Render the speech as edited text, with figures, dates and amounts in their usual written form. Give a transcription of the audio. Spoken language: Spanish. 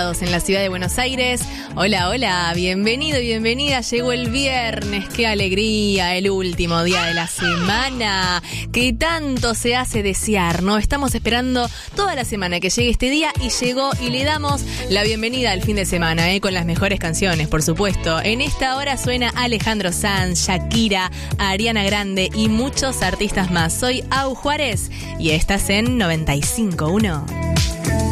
grados en la ciudad de Buenos Aires. Hola, hola, bienvenido y bienvenida. Llegó el viernes, qué alegría, el último día de la semana, que tanto se hace desear, ¿no? Estamos esperando toda la semana que llegue este día y llegó y le damos la bienvenida al fin de semana, con las mejores canciones, por supuesto. En esta hora suena Alejandro Sanz, Shakira, Ariana Grande y muchos artistas más. Soy Au Juárez y estás en 95.1.